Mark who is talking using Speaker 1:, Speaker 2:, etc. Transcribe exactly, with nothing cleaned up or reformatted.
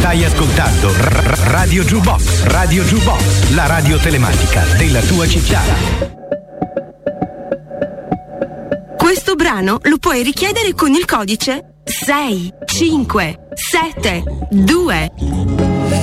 Speaker 1: Stai ascoltando R- R- Radio Jukebox, Radio Jukebox, la radio telematica della tua città.
Speaker 2: Questo brano lo puoi richiedere con il codice sei cinque sette due.